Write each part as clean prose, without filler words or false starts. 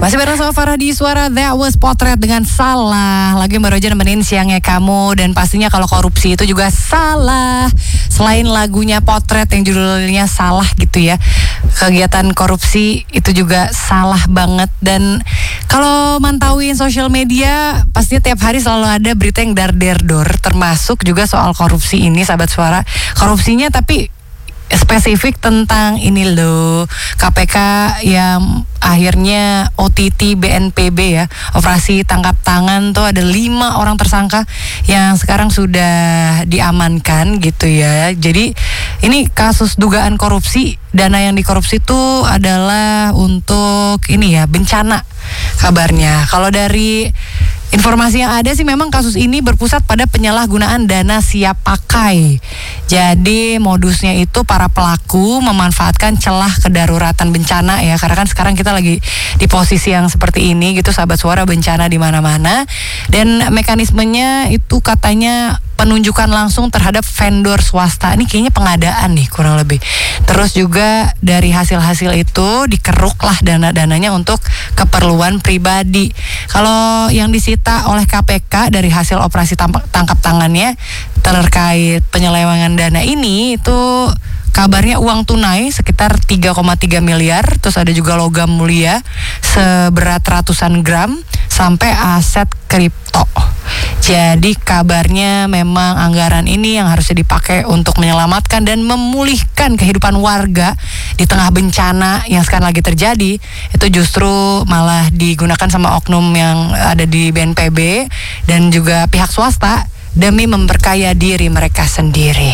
Masih bareng sama Farah di Suara That Was Potret dengan Salah. Lagi baru aja nemenin siangnya kamu. Dan pastinya kalau korupsi itu juga salah. Selain lagunya Potret yang judulnya salah gitu ya, kegiatan korupsi itu juga salah banget. Dan kalau mantauin sosial media, pastinya tiap hari selalu ada berita yang dar-der-dor, termasuk juga soal korupsi ini, sahabat Suara. Korupsinya tapi spesifik tentang ini loh, KPK yang akhirnya OTT BNPB ya, operasi tangkap tangan tuh ada 5 orang tersangka yang sekarang sudah diamankan gitu ya. Jadi ini kasus dugaan korupsi, dana yang dikorupsi itu adalah untuk ini ya, bencana kabarnya. Kalau dari informasi yang ada sih memang kasus ini berpusat pada penyalahgunaan dana siap pakai. Jadi modusnya itu para pelaku memanfaatkan celah kedaruratan bencana ya, karena kan sekarang kita lagi di posisi yang seperti ini gitu, sahabat Suara, bencana di mana-mana. Dan mekanismenya itu katanya penunjukan langsung terhadap vendor swasta. Ini kayaknya pengadaan nih kurang lebih. Terus juga dari hasil-hasil itu dikeruklah dana-dananya untuk keperluan pribadi. Kalau yang disita oleh KPK dari hasil operasi tangkap tangannya terkait penyelewengan dana ini, itu kabarnya uang tunai sekitar 3,3 miliar, terus ada juga logam mulia seberat ratusan gram, sampai aset kripto. Jadi kabarnya memang anggaran ini yang harusnya dipakai untuk menyelamatkan dan memulihkan kehidupan warga di tengah bencana yang sekarang lagi terjadi, itu justru malah digunakan sama oknum yang ada di BNPB dan juga pihak swasta demi memperkaya diri mereka sendiri.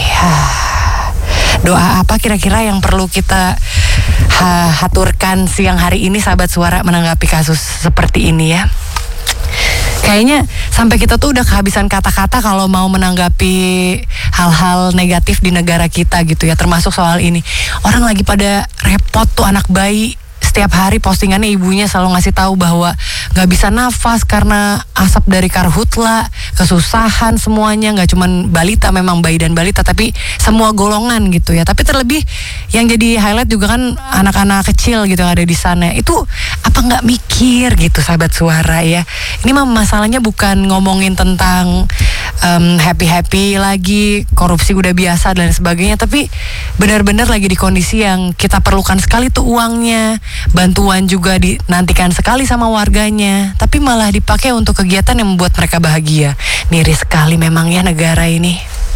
Doa apa kira-kira yang perlu kita haturkan siang hari ini, sahabat Suara, menanggapi kasus seperti ini ya? Kayaknya sampai kita tuh udah kehabisan kata-kata kalau mau menanggapi hal-hal negatif di negara kita gitu ya, termasuk soal ini. Orang lagi pada repot tuh, anak bayi setiap hari postingannya ibunya selalu ngasih tahu bahwa nggak bisa nafas karena asap dari karhutla, kesusahan semuanya, nggak cuman balita, memang bayi dan balita, tapi semua golongan gitu ya. Tapi terlebih yang jadi highlight juga kan anak-anak kecil gitu yang ada di sana. Itu apa nggak mikir gitu, sahabat Suara ya? Ini mah masalahnya bukan ngomongin tentang happy-happy lagi, korupsi udah biasa dan sebagainya, tapi benar-benar lagi di kondisi yang kita perlukan sekali tuh uangnya. Bantuan juga dinantikan sekali sama warganya, tapi malah dipakai untuk kegiatan yang membuat mereka bahagia. Miris sekali memang ya negara ini.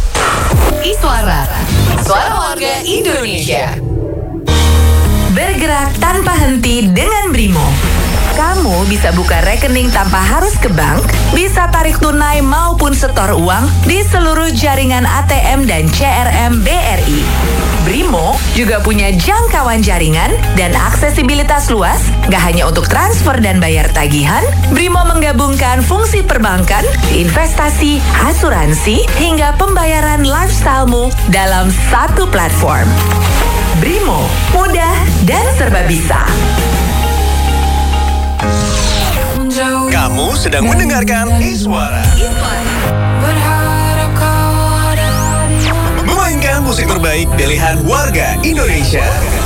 Iswara, suara warga Indonesia. Bergerak tanpa henti dengan Brimo. Kamu bisa buka rekening tanpa harus ke bank, bisa tarik tunai maupun setor uang di seluruh jaringan ATM dan CRM BRI. Brimo juga punya jangkauan jaringan dan aksesibilitas luas. Gak hanya untuk transfer dan bayar tagihan, Brimo menggabungkan fungsi perbankan, investasi, asuransi, hingga pembayaran lifestylemu dalam satu platform. Brimo, mudah dan serba bisa. Kamu sedang mendengarkan Iswara. Memainkan musik terbaik pilihan warga Indonesia.